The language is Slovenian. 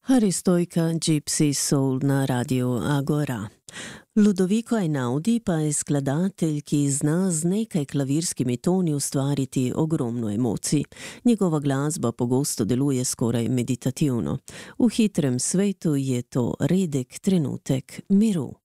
Haristojka Gypsy Soul na radiju Agora. Ludovico Einaudi pa je skladatelj, ki zna z nekaj klavirskimi toni ustvariti ogromno emocij. Njegova glasba pogosto deluje skoraj meditativno. V hitrem svetu je to redek trenutek miru.